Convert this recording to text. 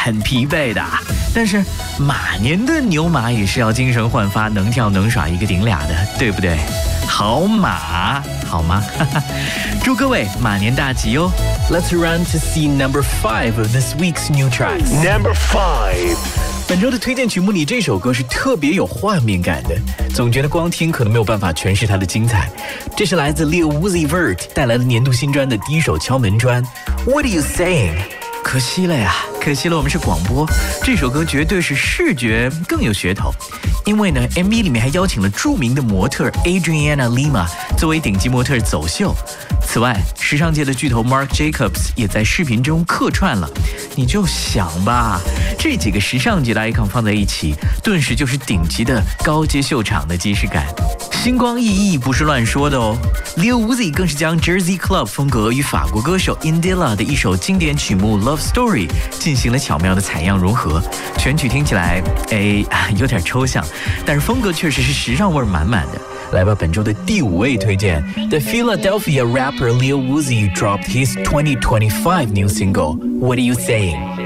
很疲惫的。但是马年的牛马也是要精神焕发，能跳能耍一个顶俩的，对不对？好马，好吗？祝各位马年大吉哦。Let's run to see number 5 of this week's new tracks. Number 5. 本周的推荐曲目里，这首歌是特别有画面感的，总觉得光听可能没有办法诠释它的精彩。这是来自 Lil Uzi Vert 带来的年度新专的第一首敲门砖。What are you saying？ 可惜了呀，可惜了，我们是广播，这首歌绝对是视觉更有噱头。因为呢 MV 里面还邀请了著名的模特 Adriana Lima 作为顶级模特走秀。此外，时尚界的巨头 Marc Jacobs 也在视频中客串了。你就想吧，这几个时尚界的 icon 放在一起，顿时就是顶级的高阶秀场的即视感。星光熠熠不是乱说的哦。Lil Uzi 更是将 Jersey Club 风格与法国歌手 Indila 的一首经典曲目 Love Story 进行了巧妙的采样融合。全曲听起来有点抽象，但是风格确实是时尚味满满的。来吧，本周的第5位推荐 The Philadelphia rapper Lil Uzi dropped his 2025 new single What Are You Saying?